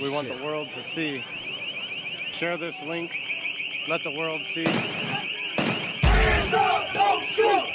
we want the world to see. Share this link. Let the world see. Hands up, don't shoot!